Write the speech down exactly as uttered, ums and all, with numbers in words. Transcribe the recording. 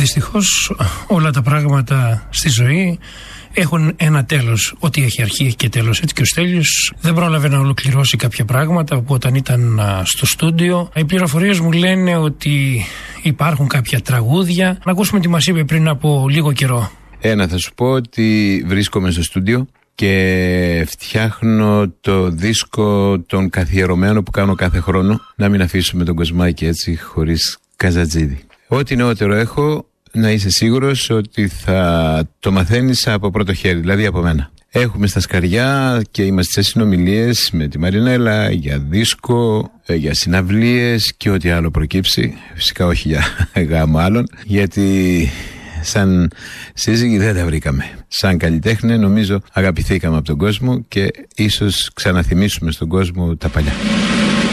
Δυστυχώς όλα τα πράγματα στη ζωή έχουν ένα τέλος. Ό,τι έχει αρχή έχει και τέλος. Έτσι και ο Στέλιος δεν πρόλαβε να ολοκληρώσει κάποια πράγματα που όταν ήταν στο στούντιο. Οι πληροφορίες μου λένε ότι υπάρχουν κάποια τραγούδια. Να ακούσουμε τι μας είπε πριν από λίγο καιρό. Ένα, θα σου πω ότι βρίσκομαι στο στούντιο και φτιάχνω το δίσκο των καθιερωμένων που κάνω κάθε χρόνο. Να μην αφήσουμε τον Κοσμάκη έτσι χωρίς Καζατζίδη. Ό,τι νεότερο έχω, να είσαι σίγουρος ότι θα το μαθαίνεις από πρώτο χέρι, δηλαδή από μένα. Έχουμε στα σκαριά και είμαστε σε συνομιλίες με τη Μαρινέλα για δίσκο, για συναυλίες και ό,τι άλλο προκύψει. Φυσικά όχι για γάμο άλλων, γιατί σαν σύζυγοι δεν τα βρήκαμε. Σαν καλλιτέχνη νομίζω αγαπηθήκαμε από τον κόσμο και ίσως ξαναθυμίσουμε στον κόσμο τα παλιά.